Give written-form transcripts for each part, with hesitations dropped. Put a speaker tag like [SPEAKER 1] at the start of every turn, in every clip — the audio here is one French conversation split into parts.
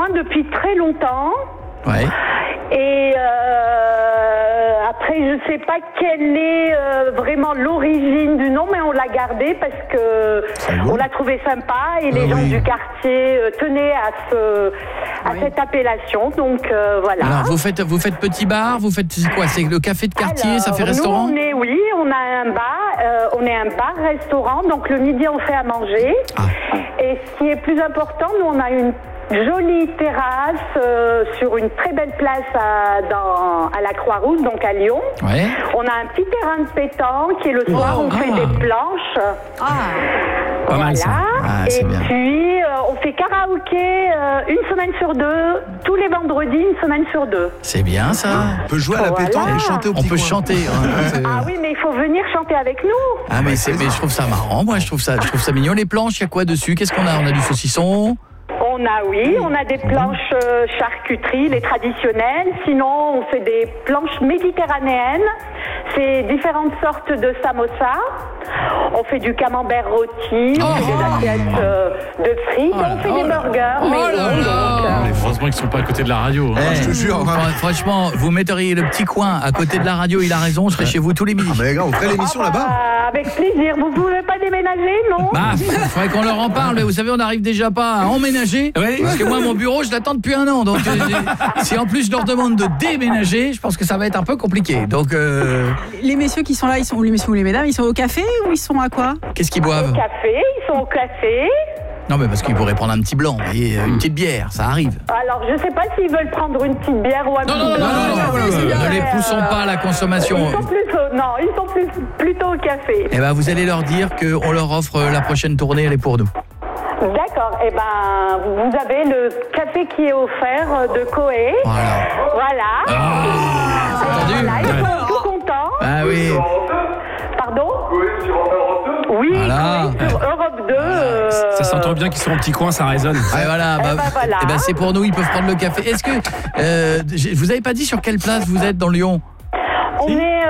[SPEAKER 1] coin depuis très longtemps.
[SPEAKER 2] Ouais.
[SPEAKER 1] Et après, je sais pas quelle est vraiment l'origine du nom, mais on l'a gardé parce que on l'a trouvé sympa et les gens du quartier tenaient à cette appellation. Donc voilà.
[SPEAKER 2] Alors vous faites petit bar, vous faites quoi? C'est le café de quartier, ça fait restaurant?
[SPEAKER 1] Nous, on a un bar, on est un bar-restaurant. Donc le midi, on fait à manger. Et ce qui est plus important, nous, on a une jolie terrasse sur une très belle place à la Croix-Rouge, donc à Lyon.
[SPEAKER 2] Ouais.
[SPEAKER 1] On a un petit terrain de pétanque et le soir on fait des planches.
[SPEAKER 3] Pas mal ça.
[SPEAKER 1] Et puis on fait karaoké une semaine sur deux, tous les vendredis, une semaine sur deux.
[SPEAKER 2] C'est bien ça.
[SPEAKER 4] On peut jouer à la pétanque et chanter au petit coin.
[SPEAKER 2] On peut chanter.
[SPEAKER 1] Ah oui, mais il faut venir chanter avec nous.
[SPEAKER 2] Ah mais je trouve ça marrant. Moi je trouve ça mignon. Les planches, il y a quoi dessus? Qu'est-ce qu'on a? On a du saucisson.
[SPEAKER 1] On a des planches charcuterie, les traditionnelles. Sinon, on fait des planches méditerranéennes. C'est différentes sortes de samosa. On fait du camembert rôti, on fait des assiettes de frites, on fait des burgers.
[SPEAKER 3] Heureusement qu'ils sont pas à côté de la radio.
[SPEAKER 4] Je te jure.
[SPEAKER 2] Franchement, vous metteriez le petit coin à côté de la radio, il a raison, je serai chez vous tous les midis.
[SPEAKER 4] Mais gars, on ferait l'émission là-bas.
[SPEAKER 1] Avec plaisir. Vous pouvez pas déménager, non?
[SPEAKER 2] Il faudrait qu'on leur en parle, mais vous savez, on n'arrive déjà pas à emménager. Oui. Parce que moi, mon bureau, je l'attends depuis un an. Donc, si en plus je leur demande de déménager, je pense que ça va être un peu compliqué. Donc,
[SPEAKER 5] les messieurs qui sont là, ou les messieurs ou les mesdames, ils sont au café ou ils sont à quoi?
[SPEAKER 2] Qu'est-ce qu'ils boivent?
[SPEAKER 1] Au café, ils sont au café.
[SPEAKER 2] Non, mais parce qu'ils pourraient prendre un petit blanc, vous voyez, une petite bière, ça arrive.
[SPEAKER 1] Alors, je sais pas s'ils veulent prendre une petite bière ou un petit blanc.
[SPEAKER 2] Ne les poussons pas à la consommation.
[SPEAKER 1] Ils sont plutôt au café.
[SPEAKER 2] Eh ben, vous allez leur dire qu'on leur offre la prochaine tournée, elle est pour nous.
[SPEAKER 1] D'accord. Eh ben, vous avez le café qui est offert de Coé. Voilà.
[SPEAKER 2] Entendu.
[SPEAKER 1] Ils sont tout contents.
[SPEAKER 2] Ah oui.
[SPEAKER 1] Pardon? Oui,
[SPEAKER 2] voilà.
[SPEAKER 1] sur Europe 2.
[SPEAKER 3] Ça s'entend bien qu'ils sont en petit coin, ça résonne.
[SPEAKER 2] Voilà. Eh ben, c'est pour nous, ils peuvent prendre le café. Est-ce que vous avez pas dit sur quelle place vous êtes dans Lyon?
[SPEAKER 1] On est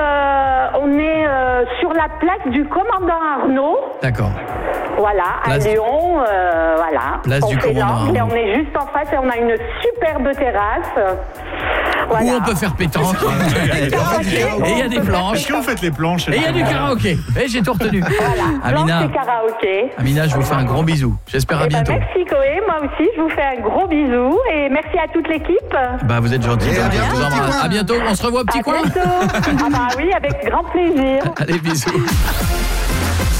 [SPEAKER 1] sur la place du commandant Arnaud.
[SPEAKER 2] D'accord.
[SPEAKER 1] Voilà, à Lyon, voilà.
[SPEAKER 2] Place du commandant Arnaud.
[SPEAKER 1] Et on est juste en face et on a une superbe terrasse. Voilà.
[SPEAKER 2] Où on peut faire pétanque. Et il y a des planches.
[SPEAKER 3] Est-ce que vous faites les planches?
[SPEAKER 2] Et il y a du karaoké. Et j'ai tout retenu.
[SPEAKER 1] Voilà,
[SPEAKER 2] Amina,
[SPEAKER 1] planche et karaoké.
[SPEAKER 2] Amina, je vous fais un gros bisou. J'espère à bientôt.
[SPEAKER 1] Merci Coé, moi aussi, je vous fais un gros bisou. Et merci à toute l'équipe.
[SPEAKER 2] Vous êtes gentils. À bientôt, on se revoit au petit coin.
[SPEAKER 1] À bientôt. Oui, avec grand plaisir.
[SPEAKER 2] Allez, bisous.